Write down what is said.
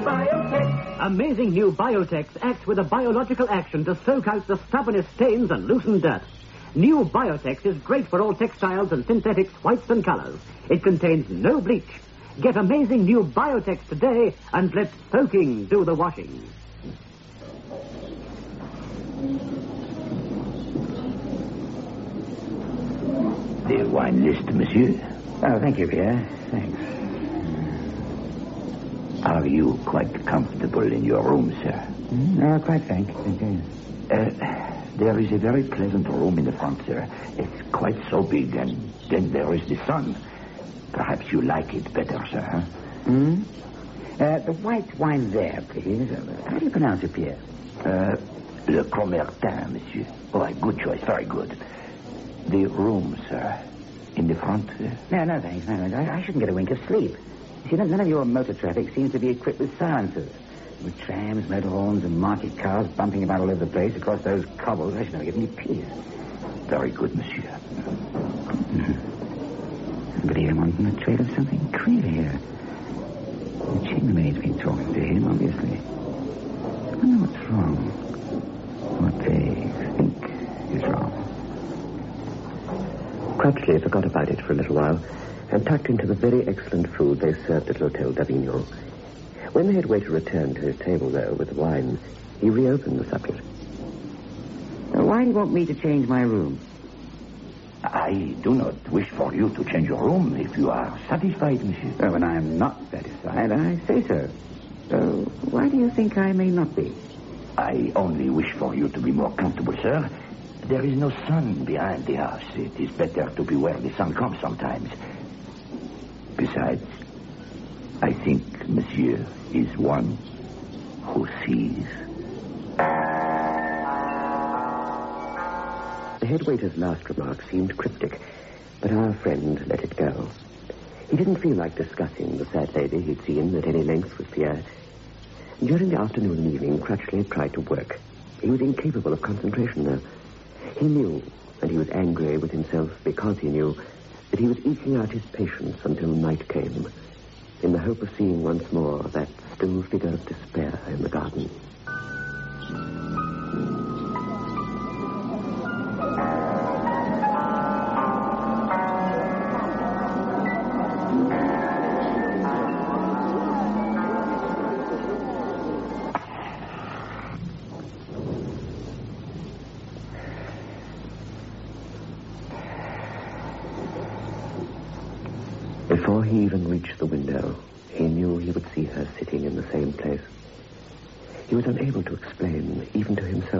Biotex. Amazing new Biotex acts with a biological action to soak out the stubbornest stains and loosen dirt. New Biotex is great for all textiles and synthetics, whites and colors. It contains no bleach. Get amazing new Biotex today and let soaking do the washing. The wine list, monsieur. Oh, thank you, Pierre. Thanks. Are you quite comfortable in your room, sir? No, quite thank you. There is a very pleasant room in the front, sir. It's quite so big, and then there is the sun. Perhaps you like it better, sir, huh? The white wine there, please. How do you pronounce it, Pierre? Le Cromertin, monsieur. Oh, good choice. Very good. The room, sir. In the front, sir? No, thanks. No, I shouldn't get a wink of sleep. You see, none of your motor traffic seems to be equipped with silencers. With trams, motor horns, and market cars bumping about all over the place across those cobbles, I should never get any peace. Very good, monsieur. Somebody I'm on the trail of something queer here. The chambermaid's been talking to him, obviously. I wonder what's wrong. What they think is wrong. Crutchley forgot about it for a little while and tucked into the very excellent food they served at l'Hôtel d'Avignon. When the head waiter returned to his table, though, with the wine, he reopened the subject. Why do you want me to change my room? I do not wish for you to change your room if you are satisfied, monsieur. When I am not satisfied, I say so. So why do you think I may not be? I only wish for you to be more comfortable, sir. There is no sun behind the house. It is better to be where the sun comes sometimes. Besides, I think monsieur is one who sees. The head waiter's last remark seemed cryptic, but our friend let it go. He didn't feel like discussing the sad lady he'd seen at any length with Pierre. During the afternoon and evening, Crutchley had tried to work. He was incapable of concentration, though. He knew, and he was angry with himself because he knew, that he was eking out his patience until night came, in the hope of seeing once more that still figure of despair in the garden. Before he even reached the window, he knew he would see her sitting in the same place. He was unable to explain, even to himself,